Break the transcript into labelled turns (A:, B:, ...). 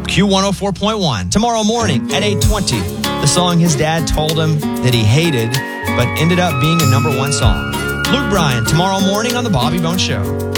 A: Q104.1. Tomorrow morning at 8:20, the song his dad told him that he hated, but ended up being a #1 song. Luke Bryan, tomorrow morning on The Bobby Bones Show.